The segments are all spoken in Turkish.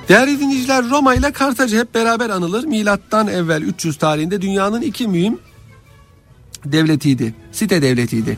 Değerli dinleyiciler, Roma ile Kartaca hep beraber anılır. Milattan evvel 300 tarihinde dünyanın iki mühim devletiydi. Site devletiydi.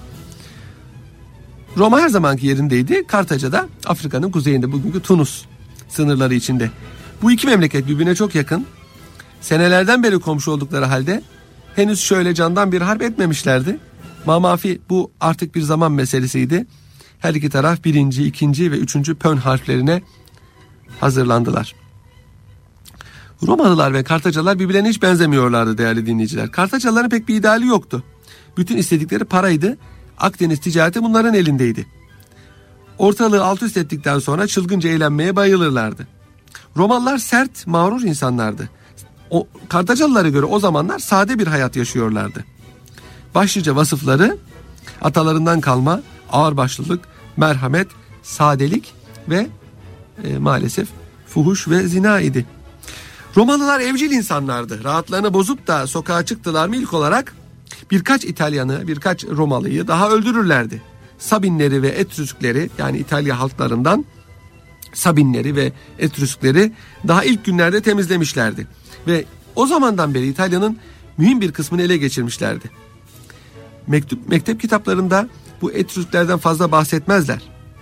Roma her zamanki yerindeydi. Kartaca da Afrika'nın kuzeyinde, bugünkü Tunus sınırları içinde. Bu iki memleket birbirine çok yakın. Senelerden beri komşu oldukları halde henüz şöyle candan bir harp etmemişlerdi. Mamafi bu artık bir zaman meselesiydi. Her iki taraf 1., 2. ve 3. pön harflerine hazırlandılar. Romalılar ve Kartacalılar birbirlerine hiç benzemiyorlardı değerli dinleyiciler. Kartacalıların pek bir ideali yoktu. Bütün istedikleri paraydı. Akdeniz ticareti bunların elindeydi. Ortalığı alt üst ettikten sonra çılgınca eğlenmeye bayılırlardı. Romalılar sert, mağrur insanlardı. Kartacalılara göre o zamanlar sade bir hayat yaşıyorlardı. Başlıca vasıfları atalarından kalma ağırbaşlılık, merhamet, sadelik ve maalesef fuhuş ve zina idi. Romalılar evcil insanlardı. Rahatlarını bozup da sokağa çıktılar mı ilk olarak birkaç İtalyanı, birkaç Romalıyı daha öldürürlerdi. Sabinleri ve Etrüskleri, yani İtalya halklarından Sabinleri ve Etrüskleri daha ilk günlerde temizlemişlerdi. Ve o zamandan beri İtalya'nın mühim bir kısmını ele geçirmişlerdi. Mektep kitaplarında bu Etrüsklerden fazla bahsetmezler.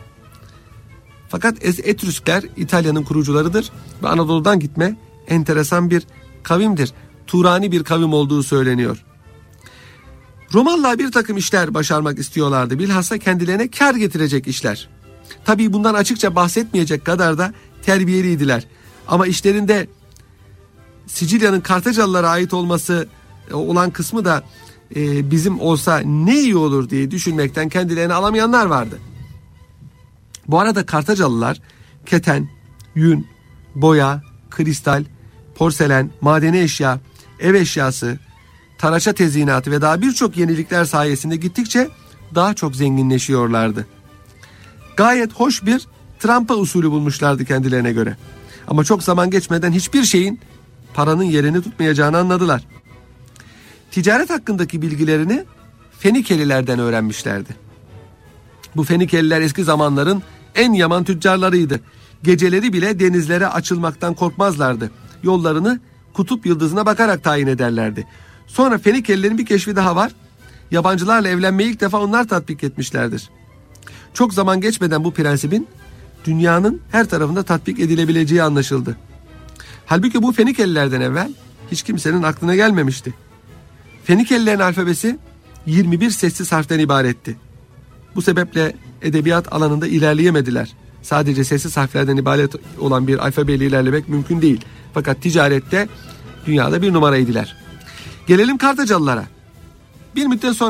Fakat Etrüskler İtalya'nın kurucularıdır ve Anadolu'dan gitme enteresan bir kavimdir. Turani bir kavim olduğu söyleniyor. Romalılar bir takım işler başarmak istiyorlardı. Bilhassa kendilerine kar getirecek işler. Tabii bundan açıkça bahsetmeyecek kadar da terbiyeliydiler. Ama işlerinde Sicilya'nın Kartacalılara ait olması olan kısmı da bizim olsa ne iyi olur diye düşünmekten kendilerini alamayanlar vardı. Bu arada Kartacalılar keten, yün, boya, kristal, porselen, madeni eşya, ev eşyası, taraça tezyinatı ve daha birçok yenilikler sayesinde gittikçe daha çok zenginleşiyorlardı. Gayet hoş bir trampa usulü bulmuşlardı kendilerine göre. Ama çok zaman geçmeden hiçbir şeyin paranın yerini tutmayacağını anladılar. Ticaret hakkındaki bilgilerini Fenikelilerden öğrenmişlerdi. Bu Fenikeliler eski zamanların en yaman tüccarlarıydı. Geceleri bile denizlere açılmaktan korkmazlardı. Yollarını kutup yıldızına bakarak tayin ederlerdi. Sonra Fenikelilerin bir keşfi daha var. Yabancılarla evlenmeyi ilk defa onlar tatbik etmişlerdir. Çok zaman geçmeden bu prensibin dünyanın her tarafında tatbik edilebileceği anlaşıldı. Halbuki bu Fenikelilerden evvel hiç kimsenin aklına gelmemişti. Fenikelilerin alfabesi 21 sessiz harften ibaretti. Bu sebeple edebiyat alanında ilerleyemediler. Sadece sessiz harflerden ibaret olan bir alfabeyle ilerlemek mümkün değil. Fakat ticarette dünyada bir numaraydılar. Gelelim Kartacalılara. Bir müddet sonra